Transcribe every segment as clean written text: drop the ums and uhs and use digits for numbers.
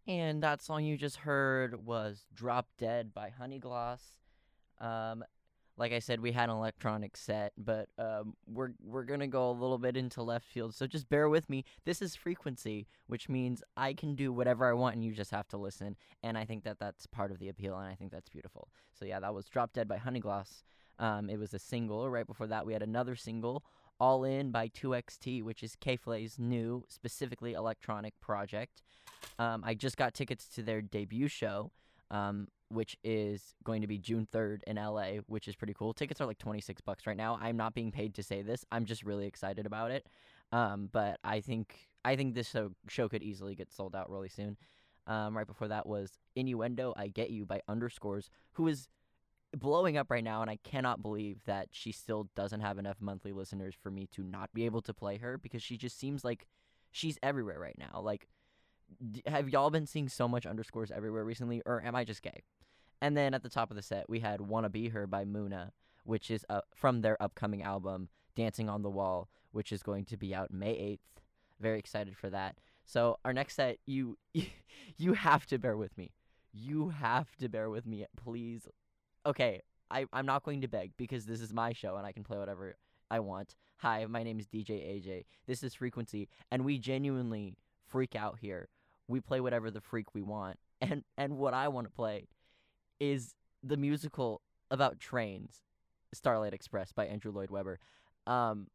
And that song you just heard was Drop Dead by Honeygloss. Um, like I said, we had an electronic set, but we're gonna go a little bit into left field, so just bear with me. This is Frequency, which means I can do whatever I want, and you just have to listen. And I think that that's part of the appeal, and I think that's beautiful. So yeah, that was Drop Dead by Honeygloss. It was a single. Right before that, we had another single, All In by 2XT, which is K-Flay's new, specifically electronic project. I just got tickets to their debut show, which is going to be June 3rd in LA, which is pretty cool. Tickets are like $26 right now. I'm not being paid to say this. I'm just really excited about it. But I think this show could easily get sold out really soon. Right before that was Innuendo, I Get You by Underscores, who is blowing up right now, and I cannot believe that she still doesn't have enough monthly listeners for me to not be able to play her, because she just seems like she's everywhere right now. Like, have y'all been seeing so much Underscores everywhere recently, or am I just gay? And then at the top of the set, we had Wanna Be Her by Muna, which is from their upcoming album, Dancing on the Wall, which is going to be out May 8th. Very excited for that. So, our next set, you have to bear with me. You have to bear with me, please. Okay, I'm not going to beg because this is my show and I can play whatever I want. Hi, my name is DJ AJ. This is Frequency, and we genuinely freak out here. We play whatever the freak we want. And what I want to play is the musical about trains, Starlight Express by Andrew Lloyd Webber. Um,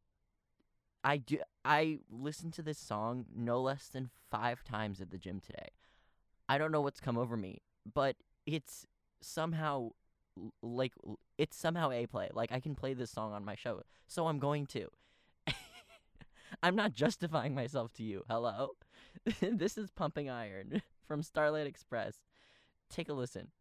I listened to this song no less than 5 times at the gym today. I don't know what's come over me, but it's somehow it's somehow a play. Like, I can play this song on my show, so I'm going to. I'm not justifying myself to you. Hello, this is Pumping Iron from Starlight Express. Take a listen.